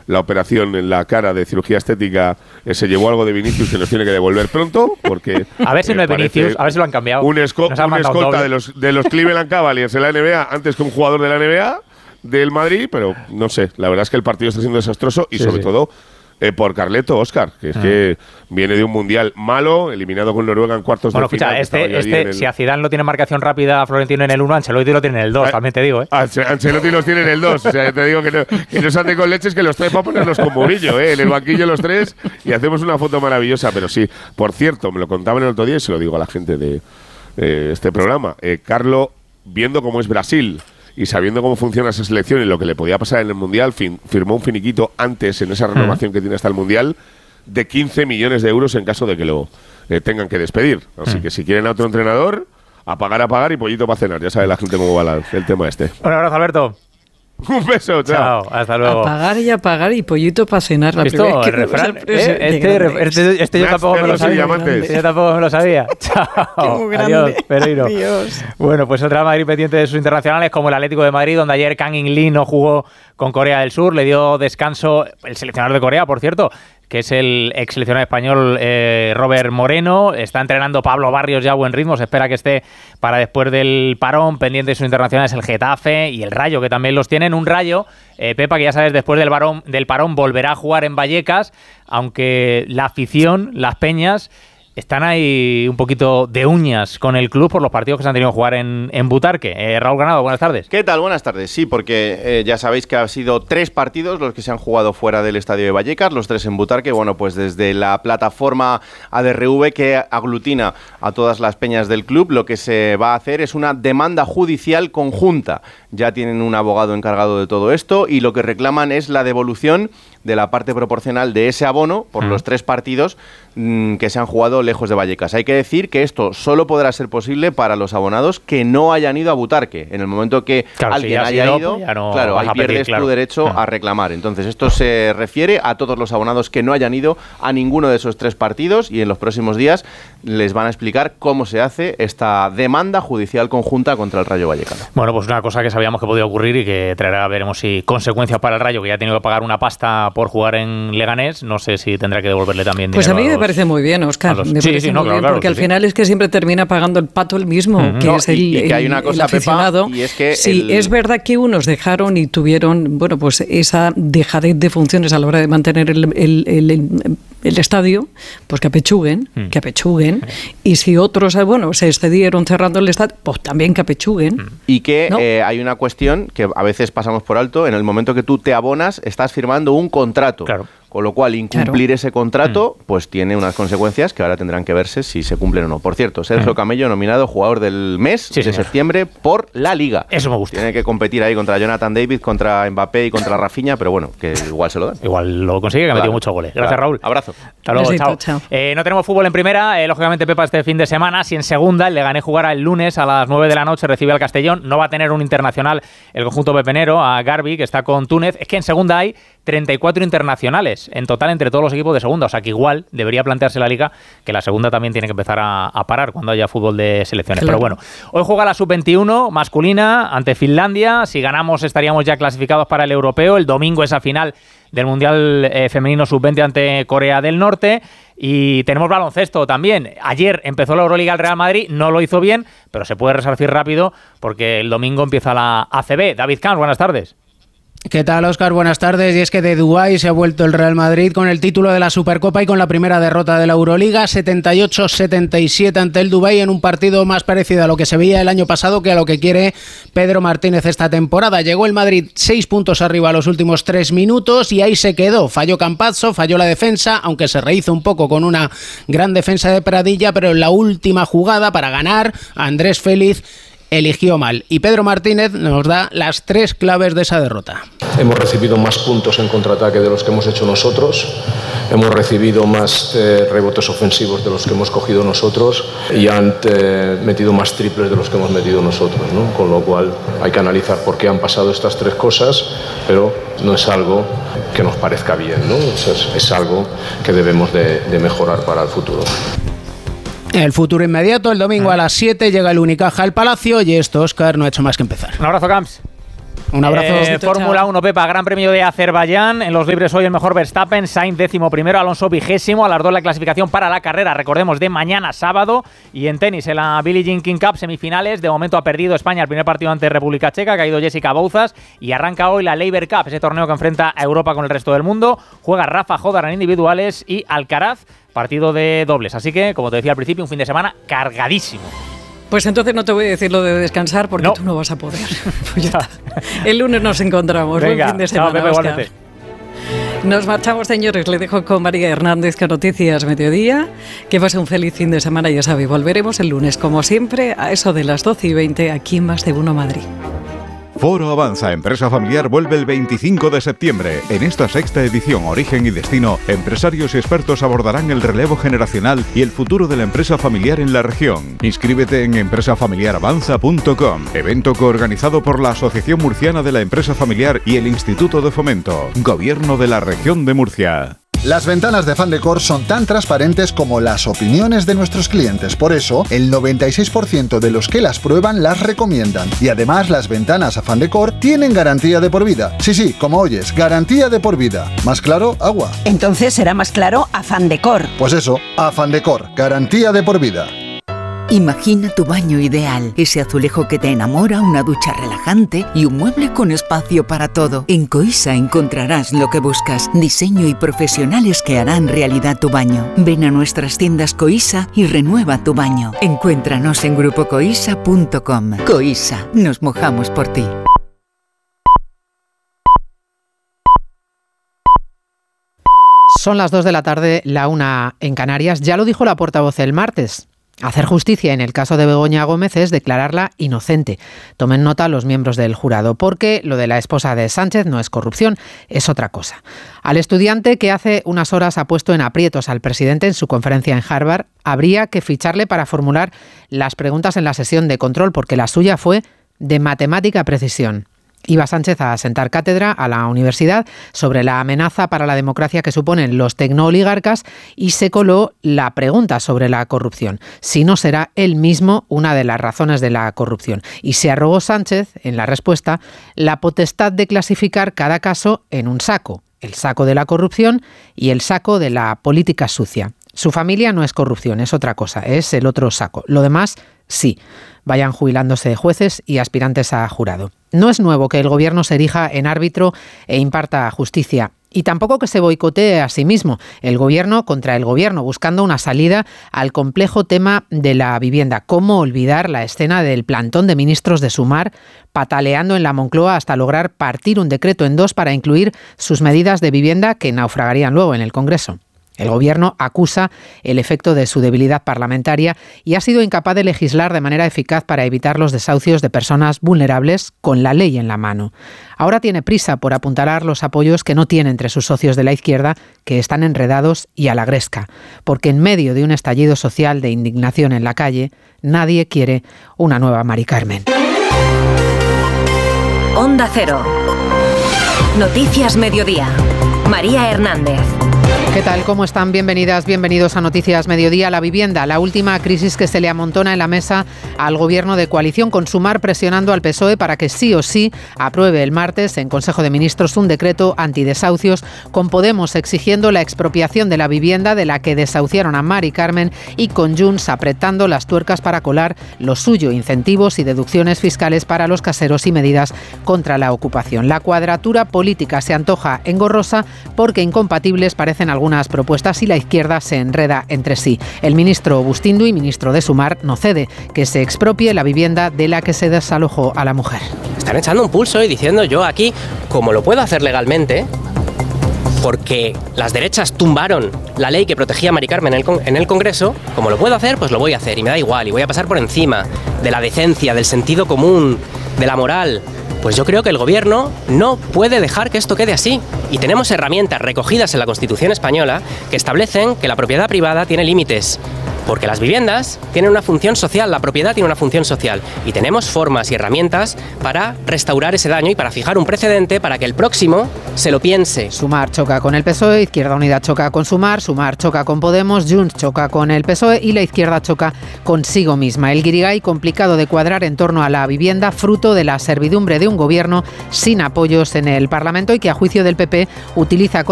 la operación en la cara de cirugía estética, se llevó algo de Vinicius que nos tiene que devolver pronto, porque a ver si no es Vinicius, a ver si lo han cambiado. Un escolta de los Cleveland Cavaliers en la NBA antes que un jugador de la NBA del Madrid, pero no sé, la verdad es que el partido está siendo desastroso y sobre todo por Carleto, Óscar, que es que viene de un mundial malo, eliminado con Noruega en cuartos de final. Escucha, si a Zidane lo tiene marcación rápida, Florentino en el 1, Ancelotti lo tiene en el 2, también te digo, Ancelotti los tiene en el 2, o sea, te digo que no se ande con leches, que los trae para ponerlos con Murillo, en el banquillo los tres, y hacemos una foto maravillosa. Pero sí, por cierto, me lo contaban el otro día y se lo digo a la gente de este programa, Carlo, viendo cómo es Brasil y sabiendo cómo funciona esa selección y lo que le podía pasar en el Mundial, firmó un finiquito antes, en esa renovación que tiene hasta el Mundial, de 15 millones de euros en caso de que lo tengan que despedir. Así que si quieren a otro entrenador, a pagar y pollito para cenar. Ya sabe la gente cómo va el tema este. Un abrazo, Alberto. Un beso, chao. Hasta luego. A pagar y pollito para cenar. La ¿Esto, el refrán? Este yo tampoco me lo sabía. Yo tampoco me lo sabía. Chao. Adiós, Pereiro. Adiós. Bueno, pues otra Madrid pendiente de sus internacionales, como el Atlético de Madrid, donde ayer Kang In-lee no jugó con Corea del Sur. Le dio descanso el seleccionador de Corea, por cierto, que es el ex seleccionador español Robert Moreno. Está entrenando Pablo Barrios ya a buen ritmo. Se espera que esté para después del parón. Pendiente de sus internacionales el Getafe y el Rayo, que también los tienen. Un Rayo, Pepa, que ya sabes, después del parón volverá a jugar en Vallecas, aunque la afición, las peñas, están ahí un poquito de uñas con el club por los partidos que se han tenido que jugar en Butarque. Raúl Ganado, buenas tardes. ¿Qué tal? Buenas tardes. Sí, porque ya sabéis que han sido 3 partidos los que se han jugado fuera del estadio de Vallecas, los 3 en Butarque. Bueno, pues desde la plataforma ADRV, que aglutina a todas las peñas del club, lo que se va a hacer es una demanda judicial conjunta. Ya tienen un abogado encargado de todo esto y lo que reclaman es la devolución de la parte proporcional de ese abono por los 3 partidos que se han jugado lejos de Vallecas. Hay que decir que esto solo podrá ser posible para los abonados que no hayan ido a Butarque. En el momento que alguien haya ido, claro, ahí pierdes tu derecho a reclamar. Entonces esto se refiere a todos los abonados que no hayan ido a ninguno de esos 3 partidos, y en los próximos días les van a explicar cómo se hace esta demanda judicial conjunta contra el Rayo Vallecano. Bueno, pues una cosa que sabíamos que podía ocurrir y que traerá, veremos si consecuencias para el Rayo, que ya ha tenido que pagar una pasta por jugar en Leganés. No sé si tendrá que devolverle también dinero. Pues a mí me parece muy bien, Óscar. Porque al final es que siempre termina pagando el pato el mismo, que es que hay una cosa, aficionado. Pepa, y es que sí, es verdad que unos dejaron y tuvieron, bueno, pues esa dejadez de funciones a la hora de mantener el estadio, pues que apechuguen, y si otros, bueno, se excedieron cerrando el estadio, pues también que apechuguen. Y que hay una cuestión que a veces pasamos por alto: en el momento que tú te abonas, estás firmando un contrato. Claro. Con lo cual, incumplir ese contrato, pues tiene unas consecuencias que ahora tendrán que verse si se cumplen o no. Por cierto, Sergio Camello nominado jugador del mes de septiembre por la Liga. Eso me gusta. Tiene que competir ahí contra Jonathan David, contra Mbappé y contra Rafinha, pero bueno, que igual se lo dan. Igual lo consigue, que ha metido muchos goles. Gracias, Raúl. Abrazo. Hasta luego, chao. No tenemos fútbol en primera, lógicamente, Pepa, este fin de semana. Si en segunda, el Leganés jugará el lunes a las 9 de la noche, recibe al Castellón. No va a tener un internacional el conjunto pepenero, a Garbi, que está con Túnez. Es que en segunda hay 34 internacionales en total entre todos los equipos de segunda, o sea que igual debería plantearse la Liga que la segunda también tiene que empezar a parar cuando haya fútbol de selecciones. Claro. Pero bueno, hoy juega la sub-21 masculina ante Finlandia. Si ganamos estaríamos ya clasificados para el europeo. El domingo esa final del Mundial femenino sub-20 ante Corea del Norte. Y tenemos baloncesto también. Ayer empezó la Euroliga el Real Madrid, no lo hizo bien, pero se puede resarcir rápido porque el domingo empieza la ACB. David Camps, buenas tardes. ¿Qué tal, Óscar? Buenas tardes. Y es que de Dubái se ha vuelto el Real Madrid con el título de la Supercopa y con la primera derrota de la Euroliga, 78-77 ante el Dubái, en un partido más parecido a lo que se veía el año pasado que a lo que quiere Pedro Martínez esta temporada. Llegó el Madrid 6 puntos arriba a los últimos 3 minutos y ahí se quedó. Falló Campazzo, falló la defensa, aunque se rehizo un poco con una gran defensa de Pradilla, pero en la última jugada para ganar, Andrés Félix eligió mal. Y Pedro Martínez nos da las 3 claves de esa derrota. Hemos recibido más puntos en contraataque de los que hemos hecho nosotros. Hemos recibido más rebotes ofensivos de los que hemos cogido nosotros y han metido más triples de los que hemos metido nosotros, ¿no? Con lo cual hay que analizar por qué han pasado estas 3 cosas, pero no es algo que nos parezca bien, ¿no? Es algo que debemos de mejorar para el futuro. El futuro inmediato, el domingo a las 7 llega el Unicaja al Palacio y esto, Óscar, no ha hecho más que empezar. Un abrazo, Camps. Un abrazo. Fórmula 1, Pepa, Gran Premio de Azerbaiyán. En los libres hoy el mejor Verstappen, Sainz 11º, Alonso 20º. A las 2 la clasificación para la carrera, recordemos, de mañana sábado. Y en tenis, en la Billie Jean King Cup, semifinales. De momento ha perdido España el primer partido ante República Checa, ha caído Jessica Bouzas. Y arranca hoy la Laver Cup, ese torneo que enfrenta a Europa con el resto del mundo. Juega Rafa Jodar en individuales y Alcaraz, partido de dobles. Así que, como te decía al principio, un fin de semana cargadísimo. Pues entonces no te voy a decir lo de descansar porque tú no vas a poder. Pues ya está. El lunes nos encontramos. Venga, buen fin de semana, chao, Pepe, igualmente. Nos marchamos, señores. Le dejo con María Hernández con Noticias Mediodía. Que pase un feliz fin de semana, ya sabe. Volveremos el lunes, como siempre, a eso de las 12:20 aquí en Más de Uno Madrid. Foro Avanza Empresa Familiar vuelve el 25 de septiembre. En esta sexta edición Origen y Destino, empresarios y expertos abordarán el relevo generacional y el futuro de la empresa familiar en la región. Inscríbete en empresafamiliaravanza.com, evento coorganizado por la Asociación Murciana de la Empresa Familiar y el Instituto de Fomento, Gobierno de la Región de Murcia. Las ventanas de Fandecor son tan transparentes como las opiniones de nuestros clientes. Por eso, el 96% de los que las prueban las recomiendan. Y además, las ventanas Fandecor tienen garantía de por vida. Sí, como oyes, garantía de por vida. ¿Más claro? Agua. Entonces será más claro Fandecor. Pues eso, Fandecor, garantía de por vida. Imagina tu baño ideal, ese azulejo que te enamora, una ducha relajante y un mueble con espacio para todo. En Coisa encontrarás lo que buscas, diseño y profesionales que harán realidad tu baño. Ven a nuestras tiendas Coisa y renueva tu baño. Encuéntranos en grupocoisa.com. Coisa, nos mojamos por ti. Son las 2 de la tarde, la 1 en Canarias. Ya lo dijo la portavoz el martes. Hacer justicia en el caso de Begoña Gómez es declararla inocente. Tomen nota los miembros del jurado, porque lo de la esposa de Sánchez no es corrupción, es otra cosa. Al estudiante que hace unas horas ha puesto en aprietos al presidente en su conferencia en Harvard, habría que ficharle para formular las preguntas en la sesión de control, porque la suya fue de matemática precisión. Iba Sánchez a sentar cátedra a la universidad sobre la amenaza para la democracia que suponen los tecnooligarcas y se coló la pregunta sobre la corrupción, si no será él mismo una de las razones de la corrupción. Y se arrogó Sánchez, en la respuesta, la potestad de clasificar cada caso en un saco, el saco de la corrupción y el saco de la política sucia. Su familia no es corrupción, es otra cosa, es el otro saco. Lo demás, sí. Vayan jubilándose jueces y aspirantes a jurado. No es nuevo que el gobierno se erija en árbitro e imparta justicia. Y tampoco que se boicotee a sí mismo, el gobierno contra el gobierno, buscando una salida al complejo tema de la vivienda. ¿Cómo olvidar la escena del plantón de ministros de Sumar pataleando en la Moncloa hasta lograr partir un decreto en dos para incluir sus medidas de vivienda que naufragarían luego en el Congreso? El gobierno acusa el efecto de su debilidad parlamentaria y ha sido incapaz de legislar de manera eficaz para evitar los desahucios de personas vulnerables con la ley en la mano. Ahora tiene prisa por apuntalar los apoyos que no tiene entre sus socios de la izquierda, que están enredados y a la gresca, porque en medio de un estallido social de indignación en la calle, nadie quiere una nueva Mari Carmen. Onda Cero. Noticias Mediodía. María Hernández. ¿Qué tal? ¿Cómo están? Bienvenidas, bienvenidos a Noticias Mediodía. La vivienda, la última crisis que se le amontona en la mesa al gobierno de coalición, con Sumar presionando al PSOE para que sí o sí apruebe el martes en Consejo de Ministros un decreto antidesahucios, con Podemos exigiendo la expropiación de la vivienda de la que desahuciaron a Mari Carmen y con Junts apretando las tuercas para colar lo suyo, incentivos y deducciones fiscales para los caseros y medidas contra la ocupación. La cuadratura política se antoja engorrosa porque incompatibles parecen algunas propuestas y la izquierda se enreda entre sí. El ministro Bustindu, ministro de Sumar, no cede que se expropie la vivienda de la que se desalojó a la mujer. Están echando un pulso y diciendo, yo aquí, como lo puedo hacer legalmente, porque las derechas tumbaron la ley que protegía a Mari Carmen en el Congreso, como lo puedo hacer, pues lo voy a hacer y me da igual y voy a pasar por encima de la decencia, del sentido común, de la moral. Pues yo creo que el gobierno no puede dejar que esto quede así. Y tenemos herramientas recogidas en la Constitución española que establecen que la propiedad privada tiene límites. Porque las viviendas tienen una función social, la propiedad tiene una función social y tenemos formas y herramientas para restaurar ese daño y para fijar un precedente para que el próximo se lo piense. Sumar choca con el PSOE, Izquierda Unida choca con Sumar choca con Podemos, Junts choca con el PSOE y la izquierda choca consigo misma. El guirigay complicado de cuadrar en torno a la vivienda, fruto de la servidumbre de un gobierno sin apoyos en el Parlamento y que a juicio del PP utiliza